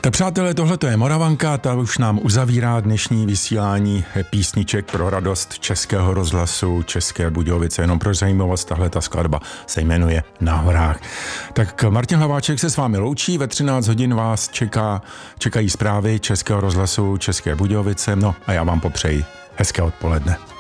Tak přátelé, tohle je Moravanka, ta už nám uzavírá dnešní vysílání písniček pro radost Českého rozhlasu České Budějovice. Jenom pro zajímavost, tahle ta skladba se jmenuje Na horách. Tak Martin Hlaváček se s vámi loučí, ve 13 hodin vás čekají zprávy Českého rozhlasu České Budějovice, no a já vám popřeji hezké odpoledne.